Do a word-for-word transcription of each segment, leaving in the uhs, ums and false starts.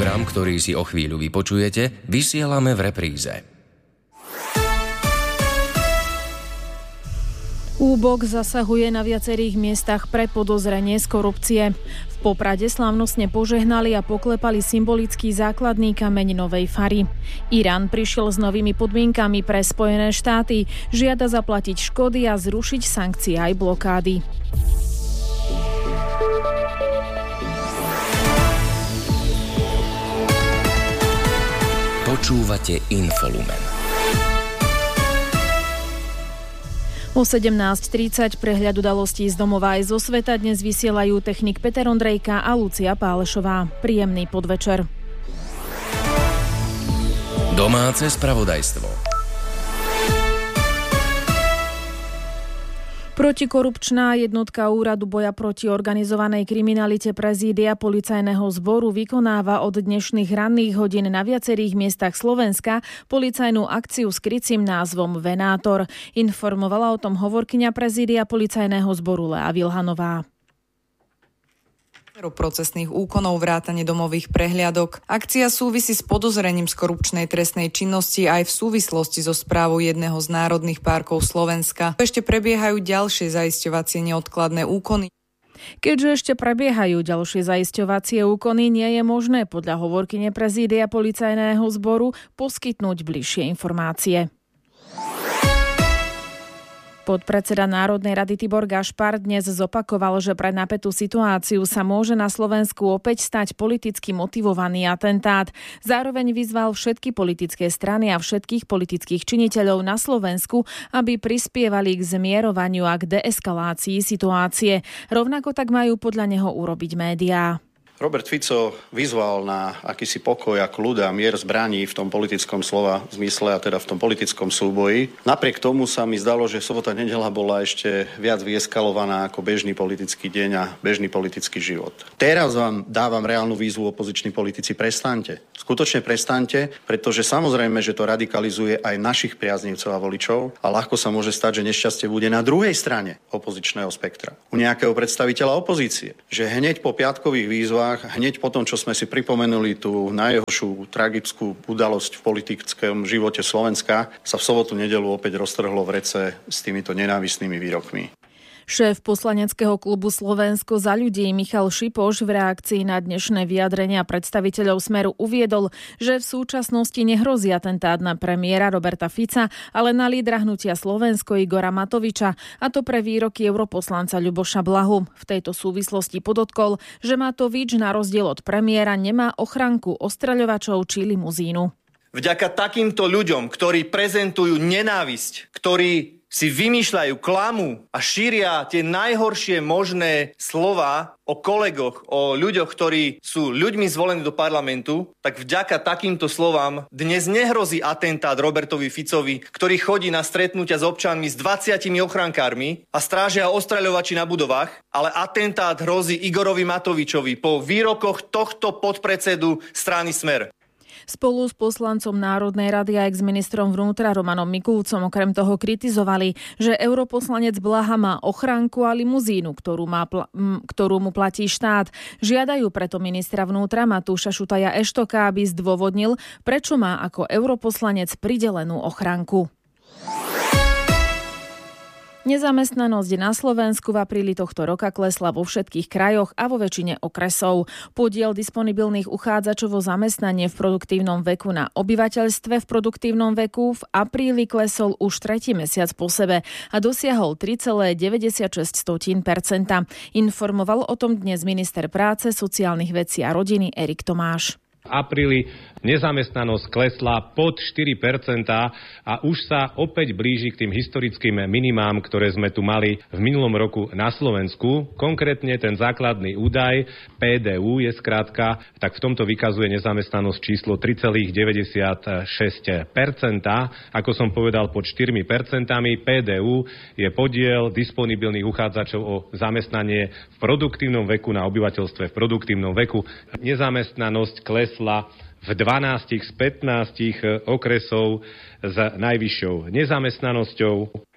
program, ktorý si o chvíľu vypočujete, vysielame v repríze. Úbok zasahuje na viacerých miestach pre podozrenie z korupcie. V Poprade slávnostne požehnali a poklepali symbolický základný kameň novej fary. Irán prišiel s novými podmienkami pre Spojené štáty, žiada zaplatiť škody a zrušiť sankcie aj blokády. Počúvate Infolumen. O sedemnásť tridsať prehľad udalostí z domova aj zo sveta dnes vysielajú technik Peter Ondrejka a Lucia Pálešová. Príjemný podvečer. Domáce spravodajstvo. Protikorupčná jednotka Úradu boja proti organizovanej kriminalite prezídia policajného zboru vykonáva od dnešných ranných hodín na viacerých miestach Slovenska policajnú akciu s krycím názvom Venátor. Informovala o tom hovorkyňa prezídia policajného zboru Lea Vilhanová. Procesných úkonov vrátane domových prehliadok. Akcia súvisí s podozrením z korupčnej trestnej činnosti aj v súvislosti so správou jedného z národných parkov Slovenska. Ešte prebiehajú ďalšie zaisťovacie neodkladné úkony. Keďže ešte prebiehajú ďalšie zaisťovacie úkony, nie je možné podľa hovorkyne prezídia policajného zboru poskytnúť bližšie informácie. Podpredseda Národnej rady Tibor Gašpar dnes zopakoval, že pre napätú situáciu sa môže na Slovensku opäť stať politicky motivovaný atentát. Zároveň vyzval všetky politické strany a všetkých politických činiteľov na Slovensku, aby prispievali k zmierovaniu a k deeskalácii situácie. Rovnako tak majú podľa neho urobiť médiá. Robert Fico vyzval na akýsi pokoj a kľud a mier zbraní v tom politickom slova zmysle a teda v tom politickom súboji. Napriek tomu sa mi zdalo, že sobota nedeľa bola ešte viac vyeskalovaná ako bežný politický deň a bežný politický život. Teraz vám dávam reálnu výzvu, opoziční politici, prestaňte. Skutočne prestaňte, pretože samozrejme, že to radikalizuje aj našich priaznivcov a voličov a ľahko sa môže stať, že nešťastie bude na druhej strane opozičného spektra. U nejakého predstaviteľa opozície, že hneď po piatkových výzvach, hneď po tom, čo sme si pripomenuli tú najhoršiu tragickú udalosť v politickom živote Slovenska, sa v sobotu nedeľu opäť roztrhlo vrece s týmito nenávistnými výrokmi. Šéf poslaneckého klubu Slovensko za ľudí Michal Šipoš v reakcii na dnešné vyjadrenia predstaviteľov Smeru uviedol, že v súčasnosti nehrozí atentát na premiéra Roberta Fica, ale na lídra hnutia Slovensko Igora Matoviča, a to pre výroky europoslanca Ľuboša Blahu. V tejto súvislosti podotkol, že Matovič na rozdiel od premiéra nemá ochranku ostreľovačov či limuzínu. Vďaka takýmto ľuďom, ktorí prezentujú nenávisť, ktorí si vymýšľajú, klamu a šíria tie najhoršie možné slova o kolegoch, o ľuďoch, ktorí sú ľuďmi zvolení do parlamentu, tak vďaka takýmto slovám dnes nehrozí atentát Robertovi Ficovi, ktorý chodí na stretnutia s občanmi s dvadsiatimi ochrankármi a strážia ostreľovači na budovách, ale atentát hrozí Igorovi Matovičovi po výrokoch tohto podpredsedu strany Smer. Spolu s poslancom Národnej rady a ex-ministrom vnútra Romanom Mikulcom okrem toho kritizovali, že europoslanec Blaha má ochránku a limuzínu, ktorú, má pl- m, ktorú mu platí štát. Žiadajú preto ministra vnútra Matúša Šutaja Eštoka, aby zdôvodnil, prečo má ako europoslanec pridelenú ochránku. Nezamestnanosť na Slovensku v apríli tohto roka klesla vo všetkých krajoch a vo väčšine okresov. Podiel disponibilných uchádzačov o zamestnanie v produktívnom veku na obyvateľstve v produktívnom veku v apríli klesol už tretí mesiac po sebe a dosiahol tri celé deväťdesiatšesť percenta. Informoval o tom dnes minister práce, sociálnych vecí a rodiny Erik Tomáš. V apríli nezamestnanosť klesla pod štyri percentá a už sa opäť blíži k tým historickým minimám, ktoré sme tu mali v minulom roku na Slovensku. Konkrétne ten základný údaj pé dé ú je skrátka, tak v tomto vykazuje nezamestnanosť číslo tri celé deväťdesiatšesť percenta. Ako som povedal, pod štyri percentá. pé dé ú je podiel disponibilných uchádzačov o zamestnanie v produktívnom veku na obyvateľstve v produktívnom veku. Nezamestnanosť klesla v dvanástich z pätnástich okresov s najvyššou nezamestnanosťou.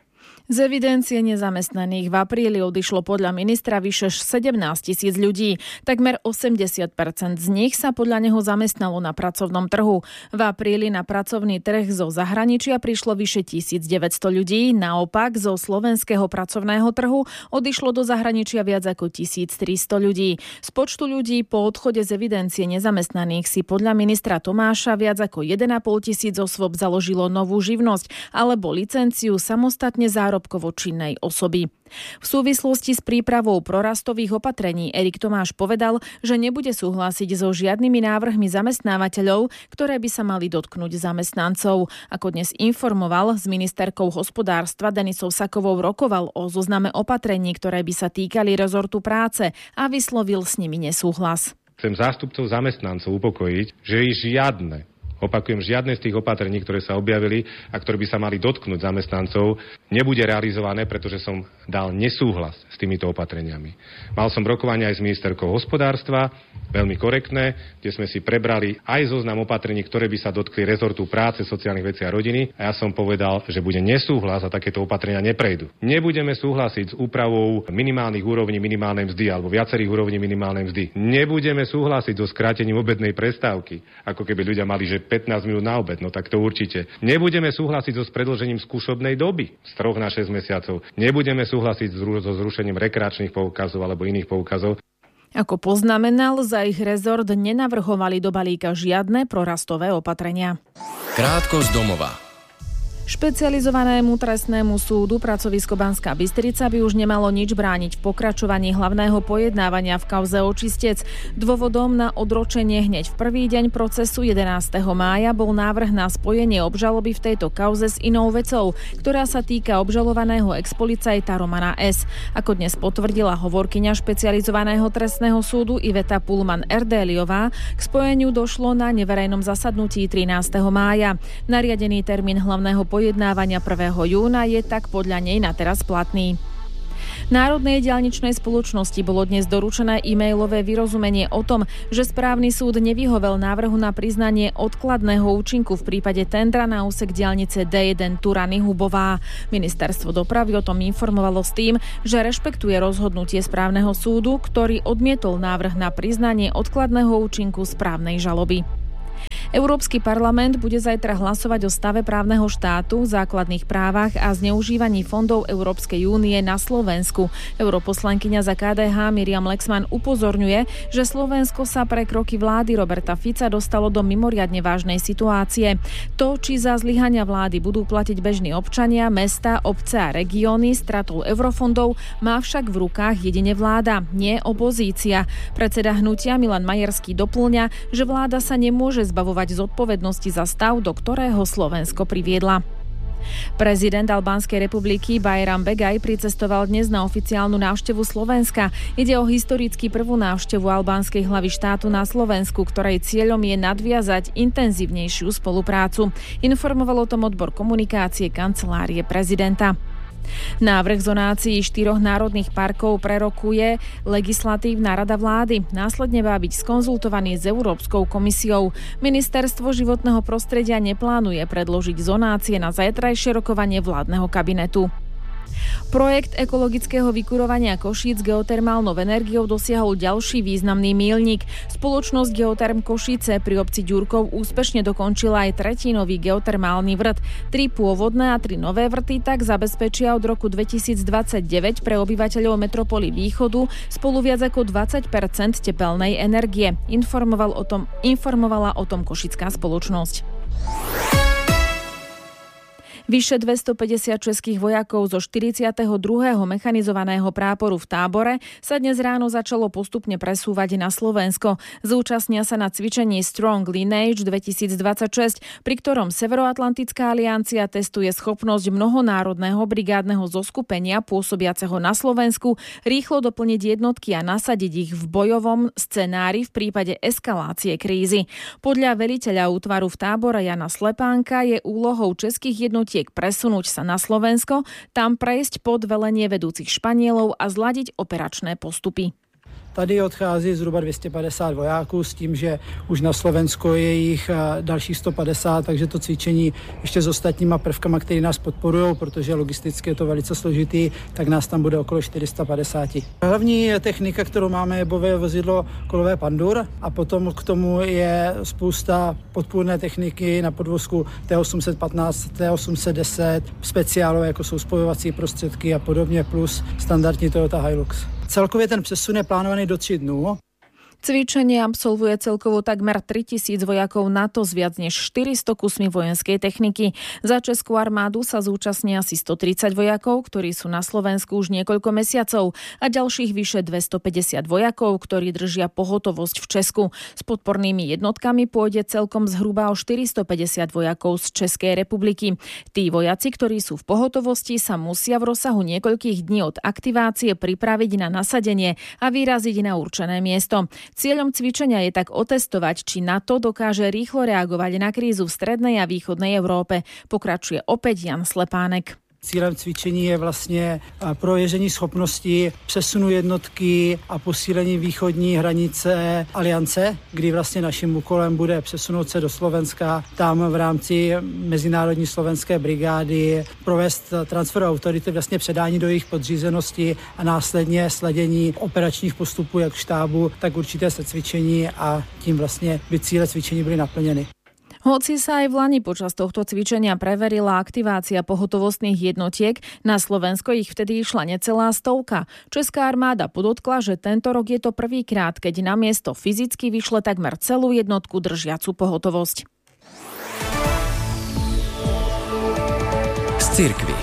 Z evidencie nezamestnaných v apríli odišlo podľa ministra vyše sedemnásť tisíc ľudí. Takmer osemdesiat percent z nich sa podľa neho zamestnalo na pracovnom trhu. V apríli na pracovný trh zo zahraničia prišlo vyše tisícdeväťsto ľudí, naopak zo slovenského pracovného trhu odišlo do zahraničia viac ako tisíctristo ľudí. Z počtu ľudí po odchode z evidencie nezamestnaných si podľa ministra Tomáša viac ako jeden a pol tisíc osôb založilo novú živnosť alebo licenciu samostatne zárobkovo činnej osoby. V súvislosti s prípravou prorastových opatrení Erik Tomáš povedal, že nebude súhlasiť so žiadnymi návrhmi zamestnávateľov, ktoré by sa mali dotknúť zamestnancov. Ako dnes informoval, s ministerkou hospodárstva Denisou Sakovou rokoval o zozname opatrení, ktoré by sa týkali rezortu práce a vyslovil s nimi nesúhlas. Chcem zástupcov zamestnancov upokojiť, že žiadne Opakujem, žiadne z tých opatrení, ktoré sa objavili a ktoré by sa mali dotknúť zamestnancov, nebude realizované, pretože som dal nesúhlas s týmito opatreniami. Mal som rokovanie aj s ministerkou hospodárstva, veľmi korektné, kde sme si prebrali aj zoznam opatrení, ktoré by sa dotkli rezortu práce, sociálnych vecí a rodiny, a ja som povedal, že bude nesúhlas a takéto opatrenia neprejdú. Nebudeme súhlasiť s úpravou minimálnych úrovní minimálnej mzdy alebo viacerých úrovní minimálnej mzdy. Nebudeme súhlasiť so skrátením obednej prestávky, ako keby ľudia mali, že pätnásť minút na obed, no tak to určite. Nebudeme súhlasiť so predĺžením skúšobnej doby z troch na šesť mesiacov. Nebudeme súhlasiť so zrušením rekreačných poukazov alebo iných poukazov. Ako poznamenal, za ich rezort nenavrhovali do balíka žiadne prorastové opatrenia. Krátko z domova. Špecializovanému trestnému súdu pracovisko Banská Bystrica by už nemalo nič brániť v pokračovaní hlavného pojednávania v kauze Očistec. Dôvodom na odročenie hneď v prvý deň procesu jedenásteho mája bol návrh na spojenie obžaloby v tejto kauze s inou vecou, ktorá sa týka obžalovaného expolicajta Romana S. Ako dnes potvrdila hovorkyňa špecializovaného trestného súdu Iveta Pullman-Erdéliová, k spojeniu došlo na neverejnom zasadnutí trinásteho mája. Nariadený termín hlavného pojednávania prvého júna je tak podľa nej na teraz platný. Národnej diaľničnej spoločnosti bolo dnes doručené e-mailové vyrozumenie o tom, že správny súd nevyhovel návrhu na priznanie odkladného účinku v prípade tendra na úsek diaľnice dé jeden Turany-Hubová. Ministerstvo dopravy o tom informovalo s tým, že rešpektuje rozhodnutie správneho súdu, ktorý odmietol návrh na priznanie odkladného účinku správnej žaloby. Európsky parlament bude zajtra hlasovať o stave právneho štátu, základných právach a zneužívaní fondov Európskej únie na Slovensku. Europoslankyňa za ká dé há Miriam Lexman upozorňuje, že Slovensko sa pre kroky vlády Roberta Fica dostalo do mimoriadne vážnej situácie. To, či za zlyhania vlády budú platiť bežní občania, mesta, obce a regióny stratou eurofondov, má však v rukách jedine vláda, nie opozícia. Predseda hnutia Milan Majerský doplňa, že vláda sa nemôže zbavovať zodpovednosti za stav, do ktorého Slovensko priviedla. Prezident Albánskej republiky Bajram Begaj pricestoval dnes na oficiálnu návštevu Slovenska. Ide o historicky prvú návštevu albánskej hlavy štátu na Slovensku, ktorej cieľom je nadviazať intenzívnejšiu spoluprácu. Informoval o tom odbor komunikácie kancelárie prezidenta. Návrh zonácií štyroch národných parkov prerokuje Legislatívna rada vlády. Následne má byť skonzultovaný s Európskou komisiou. Ministerstvo životného prostredia neplánuje predložiť zonácie na zajtrajšie rokovanie vládneho kabinetu. Projekt ekologického vykurovania Košíc geotermálnou energiou dosiahol ďalší významný míľnik. Spoločnosť Geoterm Košice pri obci Ďurkov úspešne dokončila aj tretinový geotermálny vrt. Tri pôvodné a tri nové vrty tak zabezpečia od roku dvetisícdvadsaťdeväť pre obyvateľov metropoly Východu spolu viac ako dvadsať percent tepelnej energie. Informoval o tom, informovala o tom košická spoločnosť. Vyše dvestopäťdesiat českých vojakov zo štyridsiateho druhého mechanizovaného práporu v Tábore sa dnes ráno začalo postupne presúvať na Slovensko. Zúčastnia sa na cvičení Strong Lineage dvetisícdvadsaťšesť, pri ktorom Severoatlantická aliancia testuje schopnosť mnohonárodného brigádneho zoskupenia pôsobiaceho na Slovensku rýchlo doplniť jednotky a nasadiť ich v bojovom scenári v prípade eskalácie krízy. Podľa veliteľa útvaru v Tábore Jana Slepánka je úlohou českých jednotiek presunúť sa na Slovensko, tam prejsť pod velenie vedúcich Španielov a zladiť operačné postupy. Tady odchází zhruba dvě stě padesát vojáků s tím, že už na Slovensku je jich dalších sto padesát, takže to cvičení ještě s ostatníma prvkama, které nás podporují, protože logisticky je to velice složitý, tak nás tam bude okolo čtyři sta padesát. Hlavní technika, kterou máme, je bové vozidlo kolové Pandur a potom k tomu je spousta podpůrné techniky na podvozku T osm set patnáct, T osm set deset, speciálové, jako jsou spojovací prostředky a podobně, plus standardní Toyota Hilux. Celkově ten přesun je plánovaný do tří dnů. Cvičenie absolvuje celkovo takmer tritisíc vojakov NATO s viac než štyristo kusmi vojenskej techniky. Za Českú armádu sa zúčastní asi stotridsať vojakov, ktorí sú na Slovensku už niekoľko mesiacov a ďalších vyše dvestopäťdesiat vojakov, ktorí držia pohotovosť v Česku. S podpornými jednotkami pôjde celkom zhruba o štyristopäťdesiat vojakov z Českej republiky. Tí vojaci, ktorí sú v pohotovosti, sa musia v rozsahu niekoľkých dní od aktivácie pripraviť na nasadenie a vyraziť na určené miesto. Cieľom cvičenia je tak otestovať, či NATO dokáže rýchlo reagovať na krízu v strednej a východnej Európe. Pokračuje opäť Jan Slepánek. Cílem cvičení je vlastně prověření schopností přesunu jednotky a posílení východní hranice aliance, kdy vlastně naším úkolem bude přesunout se do Slovenska, tam v rámci Mezinárodní slovenské brigády provést transfer autority, vlastně předání do jejich podřízenosti a následně sledění operačních postupů jak štábu, tak určité se cvičení a tím vlastně by cíle cvičení byly naplněny. Hoci sa aj v lani počas tohto cvičenia preverila aktivácia pohotovostných jednotiek, na Slovensko ich vtedy išla necelá stovka. Česká armáda podotkla, že tento rok je to prvýkrát, keď na miesto fyzicky vyšle takmer celú jednotku držiacu pohotovosť. Z cirkvi.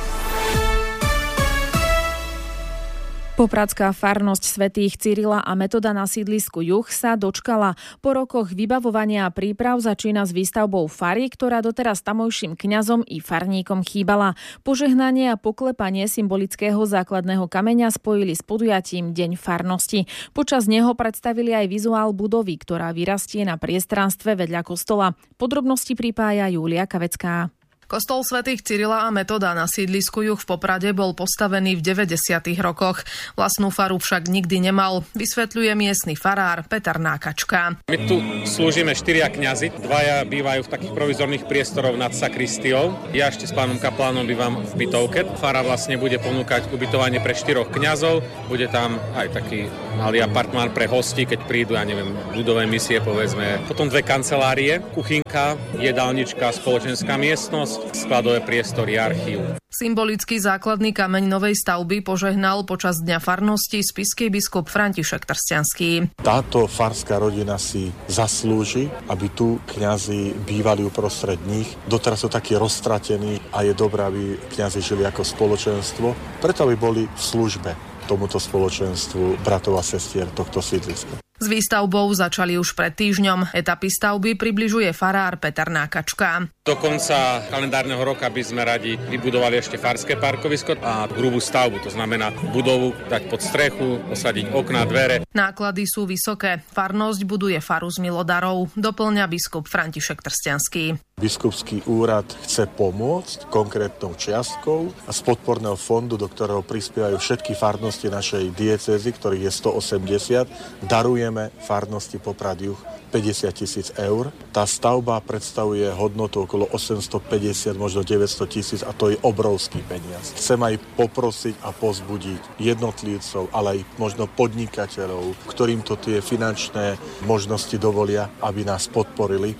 Popradská farnosť svätých Cyrila a Metoda na sídlisku Juh sa dočkala. Po rokoch vybavovania a príprav začína s výstavbou fary, ktorá doteraz tamojším kňazom i farníkom chýbala. Požehnanie a poklepanie symbolického základného kameňa spojili s podujatím Deň farnosti. Počas neho predstavili aj vizuál budovy, ktorá vyrastie na priestranstve vedľa kostola. Podrobnosti pripája Júlia Kavecká. Kostol svätých Cyrila a Metoda na sídlisku Juh v Poprade bol postavený v deväťdesiatych rokoch. Vlastnú faru však nikdy nemal, vysvetľuje miestny farár Peter Nákačka. My tu slúžime štyria kňazi, dvaja bývajú v takých provizorných priestoroch nad sakristiou. Ja ešte s pánom kaplánom bývam v bytovke. Fara vlastne bude ponúkať ubytovanie pre štyroch kňazov, bude tam aj taký malý apartmán pre hosti, keď prídu, ja neviem, ľudové misie povedzme. Potom dve kancelárie, kuchynka, jedálnička, spoločenská miestnosť, skladové priestory, archív. Symbolický základný kameň novej stavby požehnal počas Dňa farnosti spišský biskup František Trstianský. Táto farská rodina si zaslúži, aby tu kňazi bývali uprostred nich. Doteraz sú takí roztratení a je dobré, aby kňazi žili ako spoločenstvo, preto aby boli v službe tomuto spoločenstvu bratov a sestier tohto sídliska. S výstavbou začali už pred týždňom. Etapy stavby približuje farár Peter Nákačka. Do konca kalendárneho roka by sme radi vybudovali ešte farské parkovisko a hrubú stavbu, to znamená budovu dať pod strechu, osadiť okná, dvere. Náklady sú vysoké. Farnosť buduje faru z milodarov, doplňa biskup František Trstianský. Biskupský úrad chce pomôcť konkrétnou čiastkou a z podporného fondu, do ktorého prispievajú všetky farnosti našej diecézy, ktorých je stoosemdesiat, darujeme farnosti Poprad Juh päťdesiat tisíc eur. Tá stavba predstavuje hodnotu okolo osemstopäťdesiat, možno deväťsto tisíc a to je obrovský peniaz. Chcem aj poprosiť a povzbudiť jednotlivcov, ale aj možno podnikateľov, ktorým to tie finančné možnosti dovolia, aby nás podporili.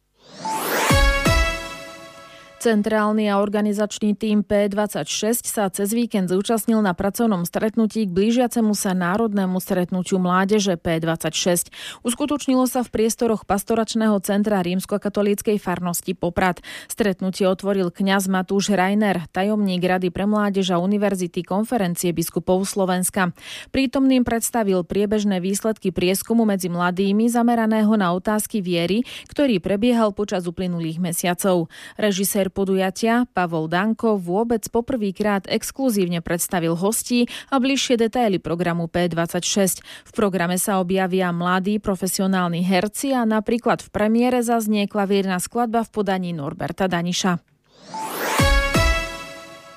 Centrálny a organizačný tím P dvadsaťšesť sa cez víkend zúčastnil na pracovnom stretnutí k blížiacemu sa národnému stretnutiu mládeže P dvadsaťšesť. Uskutočnilo sa v priestoroch pastoračného centra rímskokatolíckej farnosti Poprad. Stretnutie otvoril kňaz Matúš Reiner, tajomník Rady pre mládež a Univerzity konferencie biskupov Slovenska. Prítomným predstavil priebežné výsledky prieskumu medzi mladými zameraného na otázky viery, ktorý prebiehal počas uplynulých mesiacov. Režisér podujatia Pavol Danko vôbec poprvýkrát exkluzívne predstavil hostí a bližšie detaily programu P dvadsaťšesť. V programe sa objavia mladí profesionálni herci a napríklad v premiére zaznie klavírna skladba v podaní Norberta Daniša.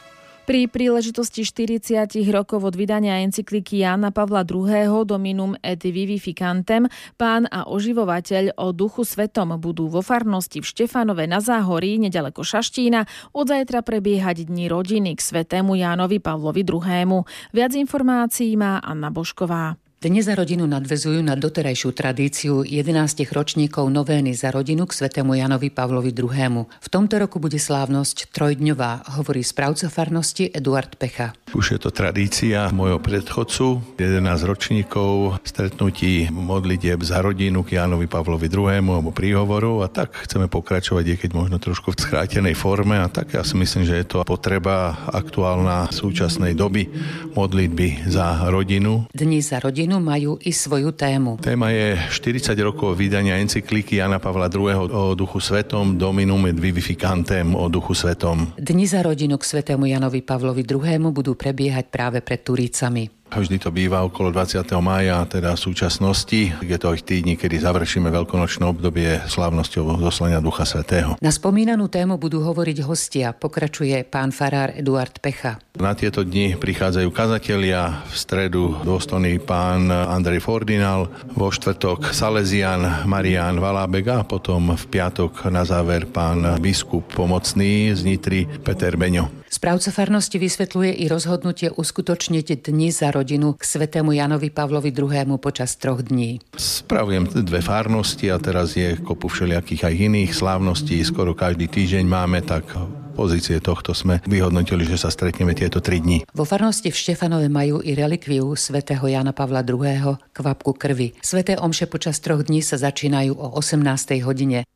Pri príležitosti štyridsiatich rokov od vydania encykliky Jána Pavla druhého. Dominum et vivificantem Pán a oživovateľ o Duchu Svetom budú vo farnosti v Štefanove na Záhorí, nedaleko Šaštína, od zajtra prebiehať dni rodiny k svätému Jánovi Pavlovi druhému. Viac informácií má Anna Božková. Dne za rodinu nadväzujú na doterajšiu tradíciu jedenástich ročníkov novény za rodinu k svätému Jánovi Pavlovi druhému. V tomto roku bude slávnosť trojdňová, hovorí správca farnosti Eduard Pecha. Už je to tradícia môjho predchodcu, jedenásť ročníkov stretnutí modlitieb za rodinu k Jánovi Pavlovi druhému alebo príhovoru, a tak chceme pokračovať, je keď možno trošku v skrátenej forme, a tak ja si myslím, že je to potreba aktuálna súčasnej doby modlitby za rodinu. Dni za rodinu majú i svoju tému. Téma je štyridsať rokov vydania encykliky Jána Pavla druhého. o Duchu Svetom, Dominum et vivificantem o Duchu Svetom. Dni za rodinu k svätému Jánovi Pavlovi druhému budú prebiehať práve pred Turicami. Vždy to býva okolo dvadsiateho mája, teda v súčasnosti. Je to ich týdni, kedy završíme veľkonočné obdobie slávnosťou zoslania Ducha Svätého. Na spomínanú tému budú hovoriť hostia, pokračuje pán farár Eduard Pecha. Na tieto dni prichádzajú kazatelia, v stredu dôstojný pán Andrej Fordinal, vo štvrtok Salesian Marián Valábek a potom v piatok na záver pán biskup pomocný z Nitry Peter Beňo. Správca farnosti vysvetľuje i rozhodnutie uskutočniť dni za rodinu k svätému Jánovi Pavlovi druhému počas troch dní. Spravujem dve farnosti a teraz je kopu všelijakých aj iných slávností. Skoro každý týždeň máme, tak pozície tohto sme vyhodnotili, že sa stretneme tieto tri dni. Vo farnosti v Štefanove majú i relikviu svätého Jána Pavla druhého. kvapku krvi. Sväté omše počas troch dní sa začínajú o osemnástej hodine.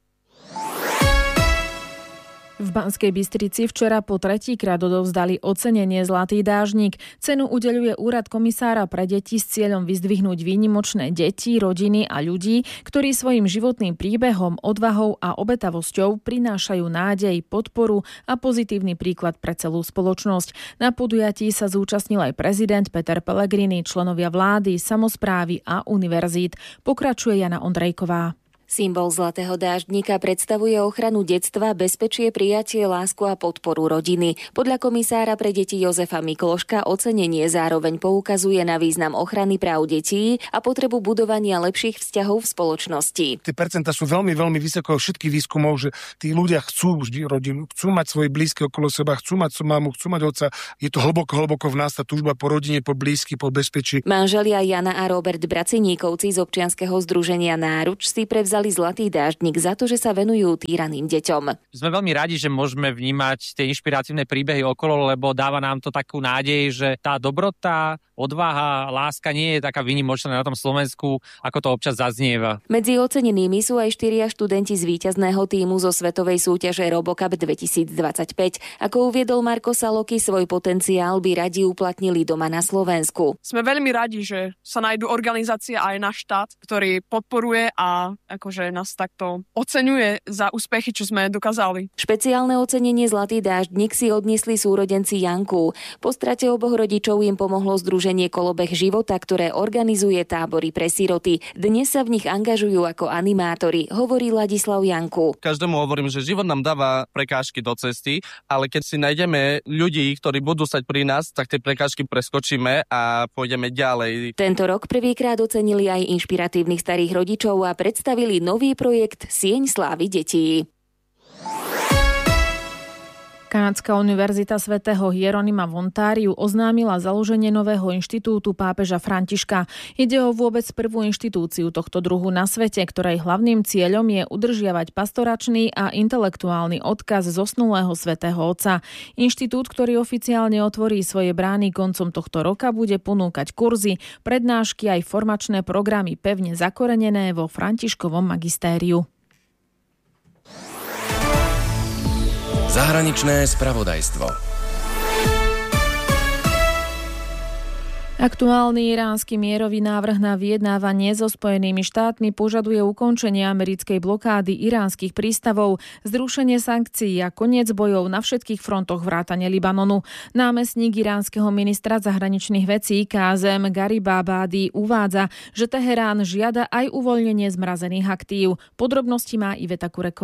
V Banskej Bystrici včera po tretíkrát odovzdali ocenenie Zlatý dážnik. Cenu udeľuje úrad komisára pre deti s cieľom vyzdvihnúť výnimočné deti, rodiny a ľudí, ktorí svojim životným príbehom, odvahou a obetavosťou prinášajú nádej, podporu a pozitívny príklad pre celú spoločnosť. Na podujatí sa zúčastnil aj prezident Peter Pellegrini, členovia vlády, samosprávy a univerzít. Pokračuje Jana Ondrejková. Symbol Zlatého dáždnika predstavuje ochranu detstva, bezpečie, prijatie, lásku a podporu rodiny. Podľa komisára pre deti Jozefa Mikloška ocenenie zároveň poukazuje na význam ochrany práv detí a potrebu budovania lepších vzťahov v spoločnosti. Tie percentá sú veľmi, veľmi vysoko všetkých výskumov, že tí ľudia chcú vždy rodinu, chcú mať svoje blízke okolo seba, chcú mať mamu, chcú mať otca. Je to hlboko, hlboko v nás tá túžba po rodine, po blízky, po bezpečí. Manželia Jana a Robert Braciníkovci z občianskeho združenia Náruč si prevzali Zlatý dáždnik za to, že sa venujú týraným deťom. Sme veľmi radi, že môžeme vnímať tie inšpiratívne príbehy okolo, lebo dáva nám to takú nádej, že tá dobrota, odvaha, láska nie je taká výnimočná na tom Slovensku, ako to občas zaznieva. Medzi ocenenými sú aj štyria študenti z víťazného tímu zo svetovej súťaže RoboCup dvetisícdvadsaťpäť. Ako uviedol Marko Saloky, svoj potenciál by radi uplatnili doma na Slovensku. Sme veľmi radi, že sa nájdú organizácie aj náš štát, ktorý podporuje a akože nás takto oceňuje za úspechy, čo sme dokázali. Špeciálne ocenenie Zlatý dáždnik si odniesli súrodenci Janku. Po strate oboch rodičov im pomohlo združenie Kolobeh života, ktoré organizuje tábory pre siroty. Dnes sa v nich angažujú ako animátori, hovorí Ladislav Janku. Každému hovorím, že život nám dáva prekážky do cesty, ale keď si nájdeme ľudí, ktorí budú stať pri nás, tak tie prekážky preskočíme a pôjdeme ďalej. Tento rok prvýkrát ocenili aj inšpiratívnych starých rodičov a predstavili nový projekt Sieň slávy detí. Kanadská univerzita svätého Hieronima v Ontáriu oznámila založenie nového inštitútu pápeža Františka. Ide o vôbec prvú inštitúciu tohto druhu na svete, ktorej hlavným cieľom je udržiavať pastoračný a intelektuálny odkaz zosnulého svätého Otca. Inštitút, ktorý oficiálne otvorí svoje brány koncom tohto roka, bude ponúkať kurzy, prednášky aj formačné programy pevne zakorenené vo Františkovom magistériu. Zahraničné spravodajstvo. Aktuálny iránsky mierový návrh na vyjednávanie so Spojenými štátmi požaduje ukončenie americkej blokády iránskych prístavov, zrušenie sankcií a koniec bojov na všetkých frontoch vrátane Libanonu. Námestník iránskeho ministra zahraničných vecí Kázem Garibabadi uvádza, že Teherán žiada aj uvoľnenie zmrazených aktív. Podrobnosti má Iveta Kureková.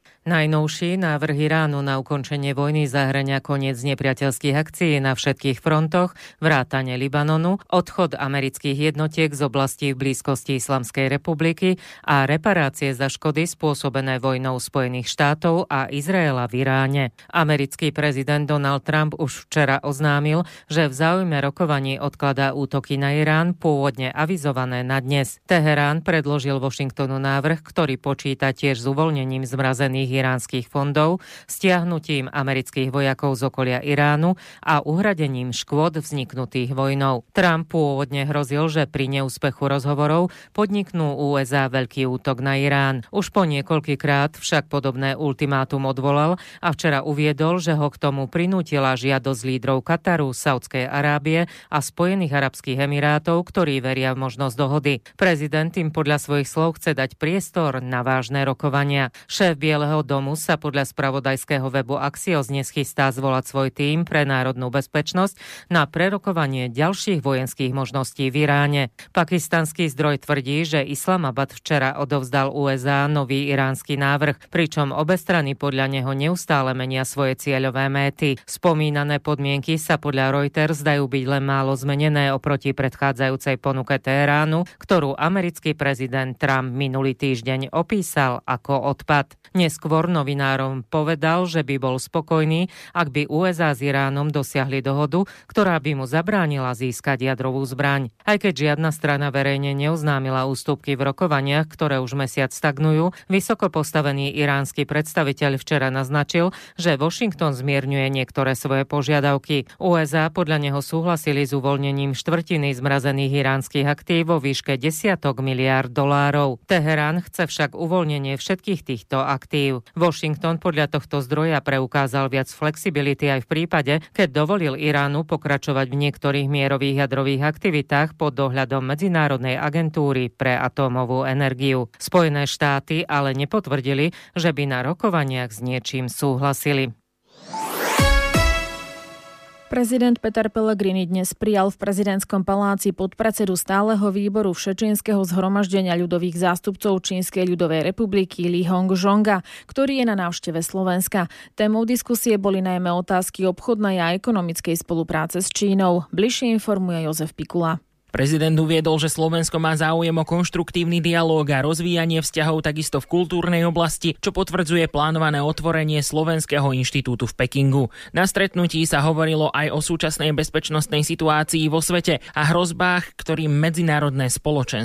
Najnovší návrh Iránu na ukončenie vojny zahŕňa koniec nepriateľských akcií na všetkých frontoch, vrátane Libanonu, odchod amerických jednotiek z oblastí v blízkosti Islamskej republiky a reparácie za škody spôsobené vojnou Spojených štátov a Izraela v Iráne. Americký prezident Donald Trump už včera oznámil, že v záujme rokovaní odkladá útoky na Irán, pôvodne avizované na dnes. Teherán predložil Washingtonu návrh, ktorý počíta tiež s uvoľnením zmrazených iránskych fondov, stiahnutím amerických vojakov z okolia Iránu a uhradením škôd vzniknutých vojnou. Trump pôvodne hrozil, že pri neúspechu rozhovorov podniknú ú es á veľký útok na Irán. Už po niekoľkýkrát však podobné ultimátum odvolal a včera uviedol, že ho k tomu prinútila žiadosť lídrov Kataru, Saudskej Arábie a Spojených arabských emirátov, ktorí veria v možnosť dohody. Prezident im podľa svojich slov chce dať priestor na vážne rokovania. Šéf Bieleho domu sa podľa spravodajského webu Axios dnes chystá zvolať svoj tím pre národnú bezpečnosť na prerokovanie ďalších vojenských možností v Iráne. Pakistanský zdroj tvrdí, že Islamabad včera odovzdal ú es á nový iránsky návrh, pričom obe strany podľa neho neustále menia svoje cieľové méty. Spomínané podmienky sa podľa Reuters zdajú byť len málo zmenené oproti predchádzajúcej ponuke Teheránu, ktorú americký prezident Trump minulý týždeň opísal ako odpad. Neskôr novinárom povedal, že by bol spokojný, ak by ú es á s Iránom dosiahli dohodu, ktorá by mu zabránila získať jadrovú zbraň. Aj keď žiadna strana verejne neoznámila ústupky v rokovaniach, ktoré už mesiac stagnujú, vysoko postavený iránsky predstaviteľ včera naznačil, že Washington zmierňuje niektoré svoje požiadavky. ú es á podľa neho súhlasili s uvoľnením štvrtiny zmrazených iránskych aktív vo výške desiatok miliárd dolárov. Teherán chce však uvoľnenie všetkých týchto aktív. Washington podľa tohto zdroja preukázal viac flexibility aj v prípade, keď dovolil Iránu pokračovať v niektorých mierových jadrových aktivitách pod dohľadom Medzinárodnej agentúry pre atómovú energiu. Spojené štáty ale nepotvrdili, že by na rokovaniach s niečím súhlasili. Prezident Peter Pellegrini dnes prijal v prezidentskom paláci podpredsedu stáleho výboru Všečínskeho zhromaždenia ľudových zástupcov Čínskej ľudovej republiky Li Hongzhonga, ktorý je na návšteve Slovenska. Témou diskusie boli najmä otázky obchodnej a ekonomickej spolupráce s Čínou. Bližšie informuje Jozef Pikula. Prezident uviedol, že Slovensko má záujem o konštruktívny dialóg a rozvíjanie vzťahov takisto v kultúrnej oblasti, čo potvrdzuje plánované otvorenie Slovenského inštitútu v Pekingu. Na stretnutí sa hovorilo aj o súčasnej bezpečnostnej situácii vo svete a hrozbách, ktorým medzinárodné spoločenstvo